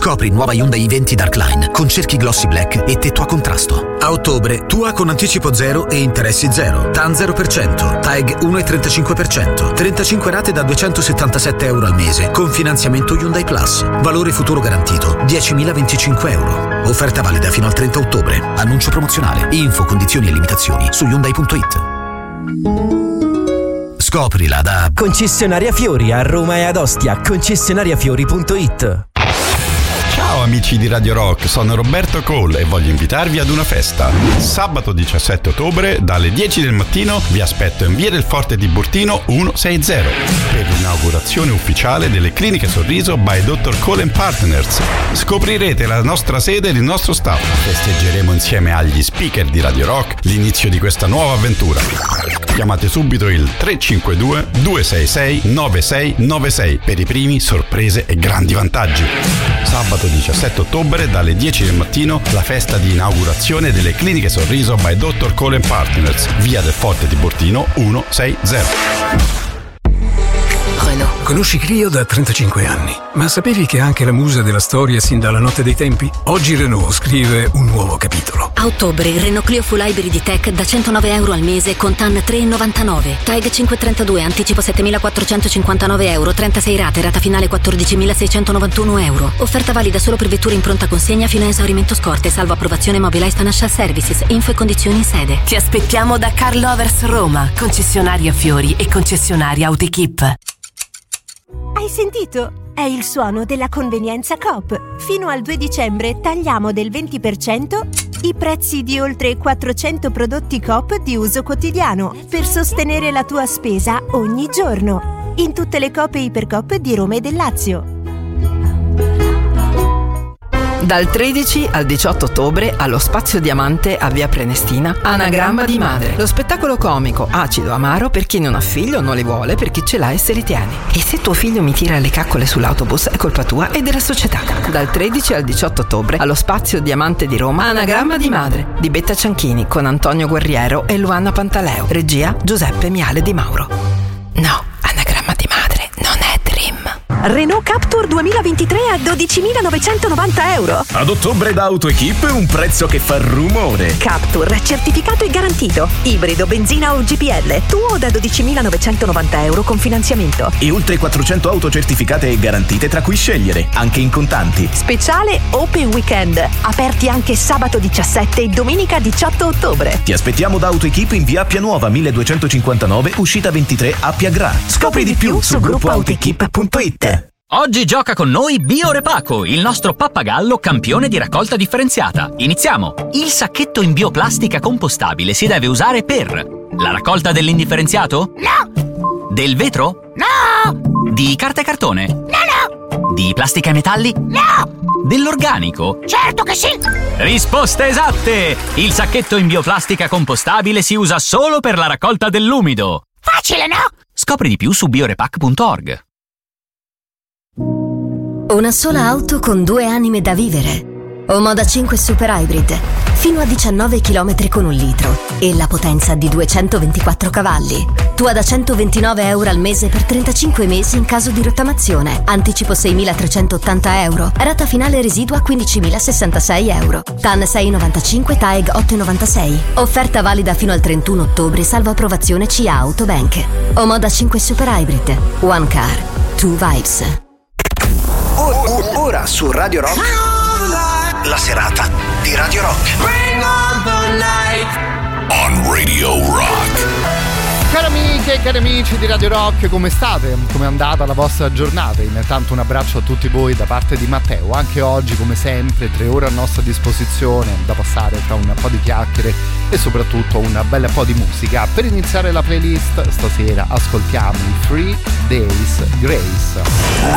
Scopri nuova Hyundai i20 Darkline con cerchi glossy black e tetto a contrasto. A ottobre, Tua con anticipo zero e interessi zero. TAN 0%, TAEG 1,35%, 35 rate da €277 al mese con finanziamento Hyundai Plus. Valore futuro garantito €10.025. Offerta valida fino al 30 ottobre. Annuncio promozionale. Info, condizioni e limitazioni su Hyundai.it. Scoprila da Concessionaria Fiori a Roma e ad Ostia. Concessionariafiori.it. Ciao amici di Radio Rock, sono Roberto Cole e voglio invitarvi ad una festa. Sabato 17 ottobre dalle 10 del mattino vi aspetto in via del Forte Tiburtino 160 per l'inaugurazione ufficiale delle Cliniche Sorriso by Dr. Cole & Partners. Scoprirete la nostra sede e il nostro staff. Festeggeremo insieme agli speaker di Radio Rock l'inizio di questa nuova avventura. Chiamate subito il 352 266 9696 per i primi, sorprese e grandi vantaggi. Sabato 17 ottobre dalle 10 del mattino la festa di inaugurazione delle Cliniche Sorriso by Dr. Cole & Partners, via del Forte Tiburtino 160. Conosci Clio da 35 anni, ma sapevi che è anche la musa della storia sin dalla notte dei tempi? Oggi Renault scrive un nuovo capitolo. A ottobre il Renault Clio Full Hybrid Tech da €109 al mese con TAN 3,99. TAEG 532, anticipo €7.459, 36 rate, rata finale €14.691. Offerta valida solo per vetture in pronta consegna fino a esaurimento scorte, salvo approvazione Mobilize Financial Services. Info e condizioni in sede. Ti aspettiamo da Car Lovers Roma, concessionaria Fiori e concessionaria Autoequip. Hai sentito? È il suono della convenienza Coop. Fino al 2 dicembre tagliamo del 20% i prezzi di oltre 400 prodotti Coop di uso quotidiano per sostenere la tua spesa ogni giorno. In tutte le Coop e Ipercoop di Roma e del Lazio. Dal 13 al 18 ottobre allo Spazio Diamante a Via Prenestina, Anagramma di Madre. Lo spettacolo comico acido amaro per chi non ha figlio o non li vuole, per chi ce l'ha e se li tiene. E se tuo figlio mi tira le caccole sull'autobus è colpa tua e della società. Dal 13 al 18 ottobre allo Spazio Diamante di Roma, Anagramma di Madre di Betta Cianchini con Antonio Guerriero e Luana Pantaleo. Regia Giuseppe Miale Di Mauro. No, Anagramma di Madre non è Dream. Renault Captur 2023 a €12.990. Ad ottobre da Autoequip un prezzo che fa rumore. Captur, certificato e garantito. Ibrido, benzina o GPL. Tuo da €12.990 con finanziamento. E oltre 400 auto certificate e garantite tra cui scegliere, anche in contanti. Speciale Open Weekend. Aperti anche sabato 17 e domenica 18 ottobre. Ti aspettiamo da Autoequip in via Appia Nuova 1259, uscita 23 Appia Gra. Scopri di più su gruppoautoequip.it. Oggi gioca con noi Biorepaco, il nostro pappagallo campione di raccolta differenziata. Iniziamo! Il sacchetto in bioplastica compostabile si deve usare per la raccolta dell'indifferenziato? No! Del vetro? No! Di carta e cartone? No! Di plastica e metalli? No! Dell'organico? Certo che sì! Risposte esatte! Il sacchetto in bioplastica compostabile si usa solo per la raccolta dell'umido. Facile, no? Scopri di più su biorepac.org. Una sola auto con 2 anime da vivere. Omoda 5 Super Hybrid, fino a 19 km con 1 litro e la potenza di 224 cavalli. Tua da €129 al mese per 35 mesi in caso di rottamazione. Anticipo €6.380. Rata finale residua €15.066. TAN 6,95, TAEG 8,96. Offerta valida fino al 31 ottobre, salvo approvazione CA Autobank. Omoda 5 Super Hybrid. One car, two vibes. Ora su Radio Rock la serata di Radio Rock. On Radio Rock. Cari amiche e cari amici di Radio Rock, come state? Come è andata la vostra giornata? Intanto un abbraccio a tutti voi da parte di Matteo. Anche oggi, come sempre, 3 ore a nostra disposizione da passare tra un po' di chiacchiere e soprattutto un bel po' di musica. Per iniziare la playlist stasera ascoltiamo i 3 Days Grace.